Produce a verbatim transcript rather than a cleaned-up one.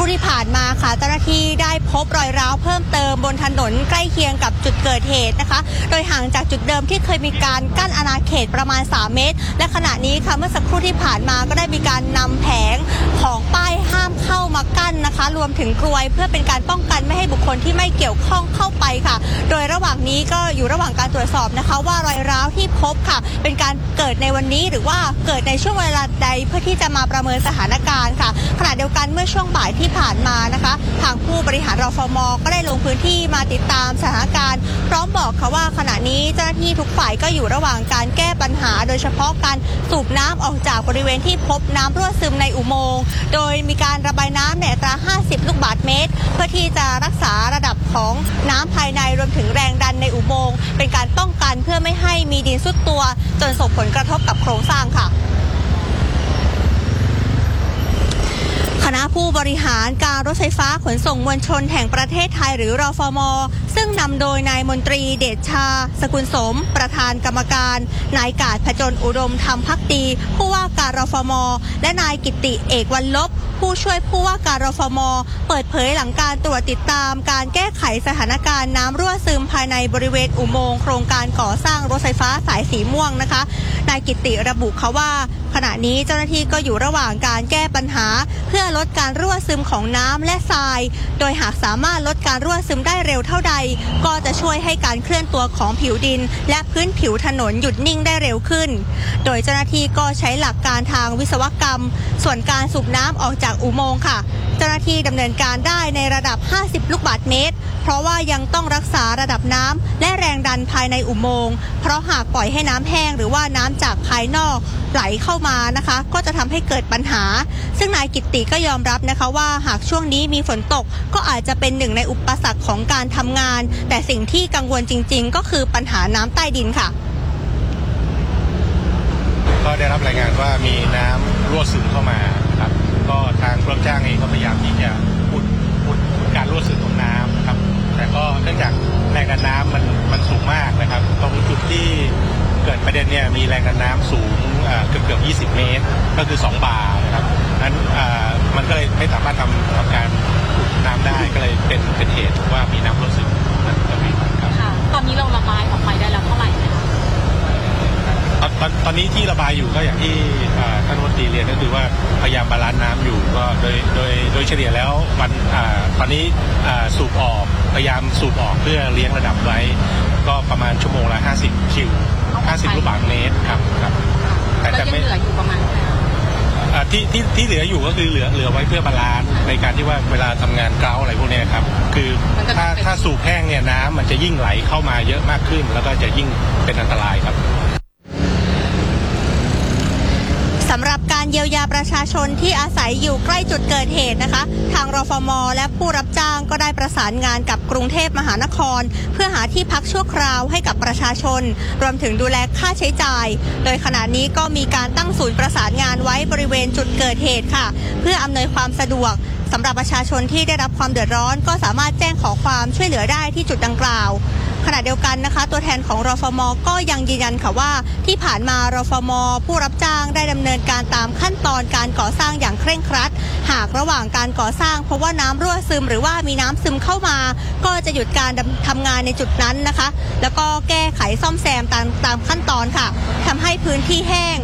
ที่ผ่านมาค่ะเจ้าหน้าที่ได้พบรอยร้าวเพิ่มเติมบนถนนใกล้เคียงกับจุดเกิดเหตุนะคะโดยห่างจากจุดเดิมที่เคยมีการกั้นอาณาเขตประมาณสามเมตรและขณะนี้ค่ะเมื่อสักครู่ที่ผ่านมาก็ได้มีการนำแผงของป้ายห้ามเข้ามากั้นนะคะรวมถึงกลวยเพื่อเป็นการป้องกันไม่ให้บุคคลที่ไม่เกี่ยวข้องเข้าไปค่ะโดยระหว่างนี้ก็อยู่ระหว่างการตรวจสอบนะคะว่ารอยร้าวที่พบค่ะเป็นการเกิดในวันนี้หรือว่าเกิดในช่วงเวลาใดเพื่อที่จะมาประเมินสถานการณ์ค่ะขณะเดียวกันเมื่อช่วงบ่ายที่ผ่านมานะคะทางผู้บริหารรฟม.ก็ได้ลงพื้นที่มาติดตามสถานการณ์พร้อมบอกค่ะว่าขณะนี้เจ้าหน้าที่ทุกฝ่ายก็อยู่ระหว่างการแก้ปัญหาโดยเฉพาะการสูบน้ำออกจากบริเวณที่พบน้ำรั่วซึมในอุโมงค์โดยมีการระบายน้ำในอัตราห้าสิบลูกบาศก์เมตรเพื่อที่จะรักษาระดับของน้ำภายในรวมถึงแรงดันในอุโมงค์เป็นการป้องกันเพื่อไม่ให้มีดินซุดตัวจนส่งผลกระทบกับโครงสร้างค่ะคณะผู้บริหารการรถไฟฟ้าขนส่งมวลชนแห่งประเทศไทยหรือรฟม.ซึ่งนำโดยนายมนตรีเดชชาสกุลสมประธานกรรมการนายกาจผจญอุดมธรรมภักดีผู้ว่าการรฟม.และนายกิติเอกวรรลบผู้ช่วยผู้ว่าการรฟม.เปิดเผยหลังการตรวจติดตามการแก้ไขสถานการณ์น้ำรั่วซึมภายในบริเวณอุโมงค์โครงการก่อสร้างรถไฟฟ้าสายสีม่วงนะคะนายกิติระบุค่ะว่าขณะนี้เจ้าหน้าที่ก็อยู่ระหว่างการแก้ปัญหาเพื่อลดการรั่วซึมของน้ำและทรายโดยหากสามารถลดการรั่วซึมได้เร็วเท่าใดก็จะช่วยให้การเคลื่อนตัวของผิวดินและพื้นผิวถนนหยุดนิ่งได้เร็วขึ้นโดยเจ้าหน้าที่ก็ใช้หลักการทางวิศวกรรมส่วนการสูบน้ำออกจากอุโมงค์ค่ะเจ้าหน้าที่ดำเนินการได้ในระดับห้าสิบลูกบาศก์เมตรเพราะว่ายังต้องรักษาระดับน้ำและแรงดันภายในอุโมงค์เพราะหากปล่อยให้น้ำแห้งหรือว่าน้ำจากภายนอกไหลเข้ามานะคะก็จะทำให้เกิดปัญหาซึ่งนายกิตติก็ยอมรับนะคะว่าหากช่วงนี้มีฝนตกก็อาจจะเป็นหนึ่งในอุปสรรคของการทำงานแต่สิ่งที่กังวลจริงๆก็คือปัญหาน้ำใต้ดินค่ะก็ได้รับรายงานว่ามีน้ำรั่วซึมเข้ามาครับก็ทางผู้รับจ้างเองก็พยายามที่จะอุดอุดการรั่วซึมของน้ำครับแต่ก็เนื่องจากแรงดันน้ำมันมันสูงมากนะครับตรงจุดที่เกิดประเด็นเนี่ยมีแรงดันน้ำสูงเกือบเกือบยี่สิบเมตรก็คือสองบาร์นะครับนั้นมันก็เลยไม่สามารถทำทำการอุดน้ำได้ก็เลยเป็นเป็นเหตุว่ามีน้ำรั่วซึมนั่นก็มีครับตอนนี้เราระบายออกไปได้แล้วเท่าไหร่คะตอนตอนตอนนี้ที่ระบายอยู่ก็อย่างที่ท่านรัฐมนตรีเรียนก็คือว่าพยายามบาลานซ์น้ำอยู่ก็โดยโดยโดยเฉลี่ยแล้วมันตอนนี้สูบออกพยายามสูบออกเพื่อเลี้ยงระดับไว้ก็ประมาณชั่วโมงละห้าสิบคิวห้าสิบลูกบาศก์เมตรครับครับแต่จะไม่เหลืออยู่ประมาณที่ที่ที่เหลืออยู่ก็คือเหลือเหลือไว้เพื่อบาลานซ์ในการที่ว่าเวลาทำงานเกลาอะไรพวกนี้ครับคือถ้าถ้าสูบแห้งเนี่ยน้ำมันจะยิ่งไหลเข้ามาเยอะมากขึ้นแล้วก็จะยิ่งเป็นอันตรายครับสำหรับการเยียวยาประชาชนที่อาศัยอยู่ใกล้จุดเกิดเหตุนะคะทางรฟม.และผู้รับจ้างก็ได้ประสานงานกับกรุงเทพมหานครเพื่อหาที่พักชั่วคราวให้กับประชาชนรวมถึงดูแลค่าใช้จ่ายโดยขณะนี้ก็มีการตั้งศูนย์ประสานงานไว้บริเวณจุดเกิดเหตุค่ะเพื่ออำนวยความสะดวกสำหรับประชาชนที่ได้รับความเดือดร้อนก็สามารถแจ้งขอความช่วยเหลือได้ที่จุดดังกล่าวขณะเดียวกันนะคะตัวแทนของรฟม.ก็ยังยืนยันค่ะว่าที่ผ่านมารฟม.ผู้รับจ้างได้ดำเนินการตามขั้นตอนการก่อสร้างอย่างเคร่งครัดหากระหว่างการก่อสร้างเพราะว่าน้ำรั่วซึมหรือว่ามีน้ำซึมเข้ามาก็จะหยุดการทำงานในจุดนั้นนะคะแล้วก็แก้ไขซ่อมแซมตามตามขั้นตอนค่ะทำให้พื้นที่แห้ง